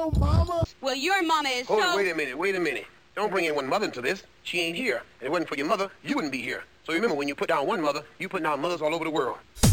Well, your mama is Hold so... on, wait a minute. Don't bring in one mother into this. She ain't here. If it wasn't for your mother, you wouldn't be here. So remember, when you put down one mother, you put down mothers all over the world.